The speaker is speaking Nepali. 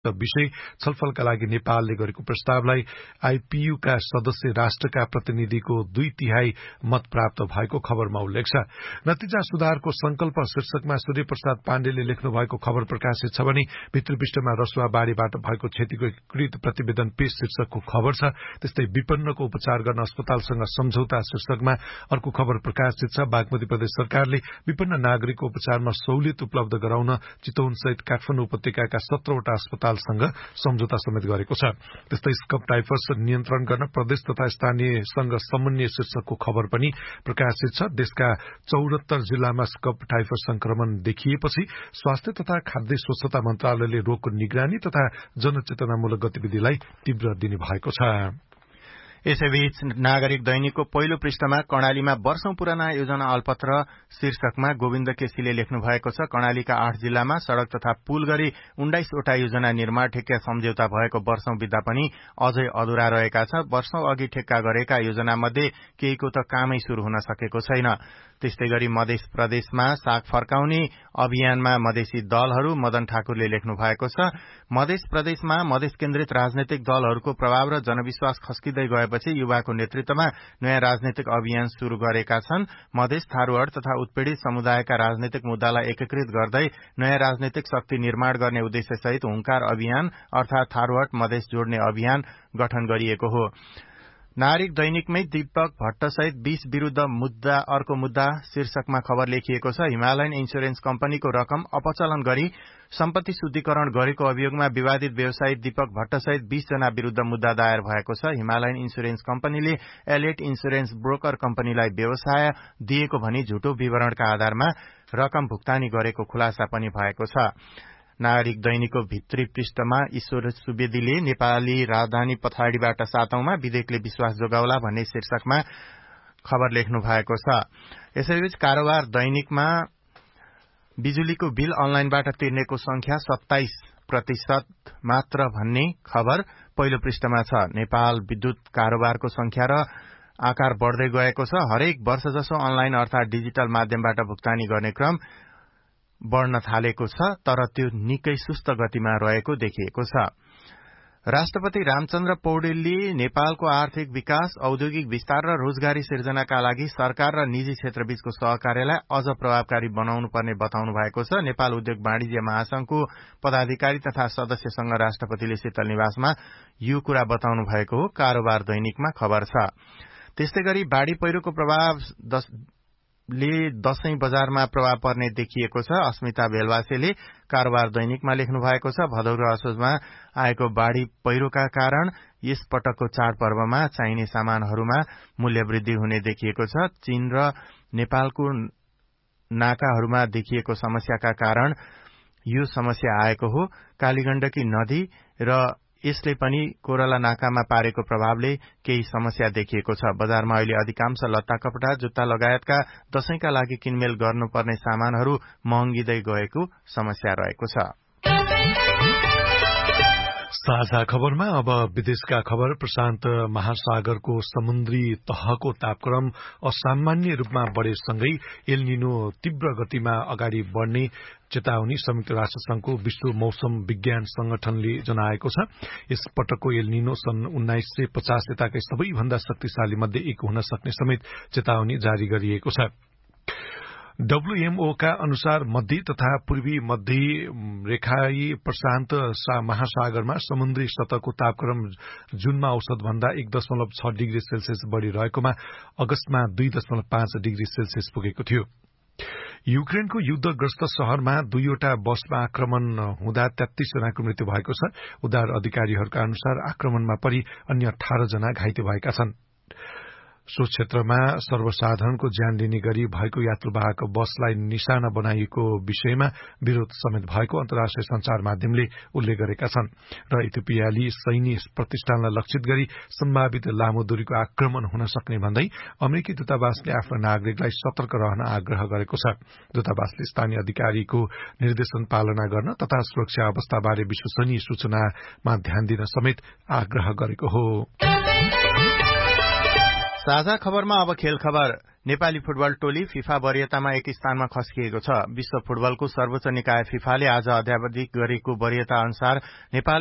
विषय छलफलका लागि नेपालले गरेको प्रस्तावलाई आईपीयूका सदस्य राष्ट्रका प्रतिनिधिको 2/3 मत प्राप्त भएको खबरमा उल्लेख छ। नतिजा सुधारको संकल्प शीर्षकमा सूर्य प्रसाद पाण्डेले लेख्नु भएको खबर प्रकाशित छ भने भित्री पृष्ठमा रसुवा बाढ़ीबाट भएको क्षतिको एकीकृत प्रतिवेदन पेश शीर्षकको खबर छ। त्यस्तै विपन्नको उपचार गर्न अस्पतालसँग सम्झौता शीर्षकमा अर्को खबर प्रकाशित छ। बागमती प्रदेश सरकारले विपन्न नागरिकको उपचारमा सहुलियत उपलब्ध गराउन चितवन सहित काठमाडौँ उपत्यकाका 17 वटा अस्पतालसँग सम्झौता समेत गरेको छ। त्यस्तै स्कब टाइफस नियन्त्रण गर्न प्रदेश तथा स्थानीयसँग समन्वय शीर्षकको खबर पनि प्रकाशित छ। देशका 74 जिल्लामा स्कब टाइफस संक्रमण देखिएपछि स्वास्थ्य तथा खाद्य स्वच्छता मन्त्रालयले रोगको निगरानी तथा जनचेतनामूलक गतिविधिलाई तीव्र दिने भएको छ। यसैबीच नागरिक दैनिकको पहिलो पृष्ठमा कर्णालीमा वर्षौं पुराना योजना अलपत्र शीर्षकमा गोविन्द केसीले लेख्नु भएको छ। कर्णालीका 8 जिल्लामा सड़क तथा पुल गरी 19 वटा योजना निर्माण ठेक्का सम्झौता भएको वर्षौं बित्दा पनि अझै अधुरा रहेका छ। वर्षौं अघि ठेक्का गरेका योजनामध्ये केहीको त कामै शुरू हुन सकेको छैन। त्यस्तै गरी मध्य प्रदेशमा साग फर्काउने अभियानमा मधेसी दलहरू मदन ठाकुरले लेख्नु भएको छ। मध्य प्रदेशमा मधेस केन्द्रित राजनैतिक दलहरूको प्रभाव र जनविश्वास खस्किँदै गएपछि युवाको नेतृत्वमा नयाँ राजनैतिक अभियान शुरू गरेका छन्। मधेस थारूहट तथा उत्पीड़ित समुदायका राजनैतिक मुद्दालाई एकीकृत गर्दै नयाँ राजनैतिक शक्ति निर्माण गर्ने उद्देश्यसहित हुंकार अभियान अर्थात थारूहट मधेस जोड्ने अभियान गठन गरिएको हो। नागरिक दैनिकमै दीपक भट्टसहित 20 विरूद्ध मुद्दा अर्को मुद्दा शीर्षकमा खबर लेखिएको छ। हिमालयन इन्स्योरेन्स कम्पनीको रकम अपचलन गरी सम्पत्ति शुद्धिकरण गरेको अभियोगमा विवादित व्यवसायी दीपक भट्टसहित 20 जना विरूद्ध मुद्दा दायर भएको छ। हिमालयन इन्स्योरेन्स कम्पनीले एलेट इन्स्योरेन्स ब्रोकर कम्पनीलाई व्यवसाय दिएको भनी झुटो विवरणका आधारमा रकम भुक्तानी गरेको खुलासा पनि भएको छ। नागरिक दैनिकको भित्री पृष्ठमा ईश्वर सुवेदीले नेपाली राजधानी पछाडिबाट 7औंमा विधेयकले विश्वास जोगाउला भन्ने शीर्षकमा खबर लेख्नु भएको छ। यसैबीच कारोबार दैनिकमा बिजुलीको बिल अनलाइनबाट तिर्नेको संख्या 27% मात्र भन्ने खबर पहिलो पृष्ठमा छ। नेपाल विद्युत कारोबारको संख्या र आकार बढ्दै गएको छ। हरेक वर्ष जसो अनलाइन अर्थात डिजिटल माध्यमबाट भुक्तानी गर्ने क्रम बढ़न थालेको छ, तर त्यो निकै सुस्त गतिमा रहेको देखिएको छ। राष्ट्रपति रामचन्द्र पौडेलले नेपालको आर्थिक विकास, औद्योगिक विस्तार र रोजगारी सिर्जनाका लागि सरकार र निजी क्षेत्रबीचको सहकार्यलाई अझ प्रभावकारी बनाउनु पर्ने बताउनु भएको छ। नेपाल उद्योग वाणिज्य महासंघको पदाधिकारी तथा सदस्यसँग राष्ट्रपतिले शीतल निवासमा यो कुरा बताउनु भएको हो। कारोबार दैनिकमा खबर छ। त्यस्तै गरी बाढ़ी पहिरोको प्रभाव दशैं बजारमा प्रभाव पर्ने देखिएको छ। अस्मिता बेलवासेले कारोबार दैनिकमा लेख्नु भएको छ। भदौ र असोजमा आएको बाढ़ी पहिरोका कारण यस पटकको चाडपर्वमा चाहिने सामानहरूमा मूल्य वृद्धि हुने देखिएको छ। चीन र नेपालको नाकाहरूमा देखिएको समस्याका कारण यो समस्या आएको हो। कालीगण्डकी नदी र यसले पनि कोरला नाकामा पारेको प्रभावले केही समस्या देखिएको छ। बजारमा अहिले अधिकांश लत्ता कपडा, जुत्ता लगायतका दशैंका लागि किनमेल गर्नुपर्ने सामानहरू महँगिँदै गएको समस्या रहेको छ। साझा खबरमा अब विदेशका खबर। प्रशान्त महासागरको समुद्री तहको तापक्रम असामान्य रूपमा बढेसँगै एल निनो तीव्र गतिमा अगाडि बढ़ने चेतावनी संयुक्त राष्ट्र संघको विश्व मौसम विज्ञान संगठनले जनाएको छ। यस पटकको एल निनो सन् 1950 यताकै सबैभन्दा शक्तिशाली मध्ये एक हुन सक्ने समेत चेतावनी जारी गरिएको छ। WMO का अनुसार मध्य तथा पूर्वी मध्य रेखाई प्रशान्त महासागरमा समुद्री सतहको तापक्रम जुनमा औसत भन्दा 1.6 डिग्री सेल्सियस बढ़ी रहेकोमा अगस्तमा 2.5 डिग्री सेल्सियस पुगेको थियो। युक्रेनको युद्धग्रस्त शहरमा 2वटा बसमा आक्रमण हुँदा 33 जनाको मृत्यु भएको छ। उद्धार अधिकारीहरूका अनुसार आक्रमणमा परि अन्य 18 जना घाइते भएका छन्। सो क्षेत्रमा सर्वसाधारणको ज्यान लिने गरी भएको यात्रुवाहक बसलाई निशाना बनाइएको विषयमा विरोध समेत भएको अन्तर्राष्ट्रिय संचार माध्यमले उल्लेख गरेका छन् र इथियोपियाली सैन्य प्रतिष्ठानलाई लक्षित गरी सम्भावित लामो दूरीको आक्रमण हुन सक्ने भन्दै अमेरिकी दूतावासले आफ्ना नागरिकलाई सतर्क रहन आग्रह गरेको छ। दूतावासले स्थानीय अधिकारीको निर्देशन पालना गर्न तथा सुरक्षा अवस्थाबारे विश्वसनीय सूचनामा ध्यान दिन समेत आग्रह गरेको हो। साझा खबरमा अब खेल खबर। नेपाली फुटबल टोली फिफा वरियतामा एक स्थानमा खस्किएको छ। विश्व फुटबलको सर्वोच्च निकाय फिफाले आज अध्यावधिक गरेको वरियता अनुसार नेपाल